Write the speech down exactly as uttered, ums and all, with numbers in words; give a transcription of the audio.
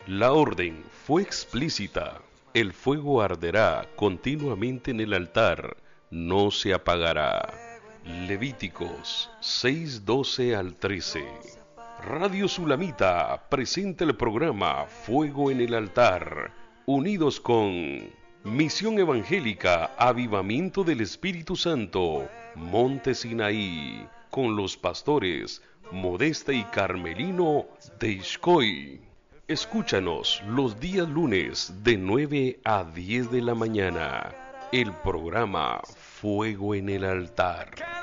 La orden fue explícita. El fuego arderá continuamente en el altar, no se apagará. Levíticos seis doce al trece. Radio Sulamita presenta el programa Fuego en el Altar, unidos con Misión Evangélica Avivamiento del Espíritu Santo, Monte Sinaí, con los pastores Modesta y Carmelino de Ixcoy. Escúchanos los días lunes de nueve a diez de la mañana. El programa Fuego en el Altar.